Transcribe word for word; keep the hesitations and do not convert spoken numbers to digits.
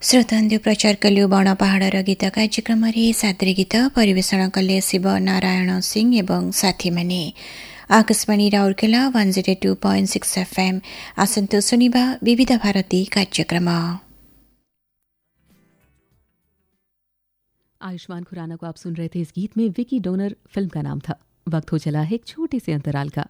ଶ୍ରୋତାନ୍ଧ୍ୟ ପ୍ରଚାର କଲୁ ବଣ ପାହାଡ଼ର ଗୀତ କାର୍ଯ୍ୟକ୍ରମରେ ସାଦରେ ଗୀତ ପରିବେଷଣ କଲେ ଶିବ ନାରାୟଣ ସିଂ ଏବଂ ସାଥୀମାନେ। Akashvani Rourkela one zero two point six FM. आसंतु सुनिबा विविध भारती कार्यक्रम। आयुष्मान खुराना को आप सुन रहे थे। इस गीत में विकी डोनर फिल्म का नाम था। वक्त हो चला है एक छोटे से अंतराल का।